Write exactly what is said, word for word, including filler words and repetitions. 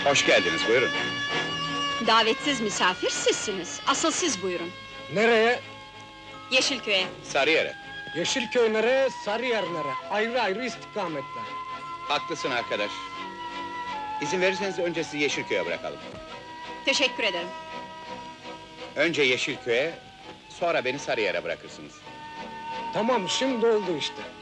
Hoş geldiniz, buyurun. Davetsiz misafir sizsiniz. Asıl siz buyurun. Nereye? Yeşilköy'e. Sarıyer'e. Yeşilköy nereye, Sarıyer nereye? Ayrı ayrı istikametler. Haklısın arkadaş. İzin verirseniz önce sizi Yeşilköy'e bırakalım. Teşekkür ederim. Önce Yeşilköy'e, sonra beni Sarıyer'e bırakırsınız. Tamam, şimdi oldu işte.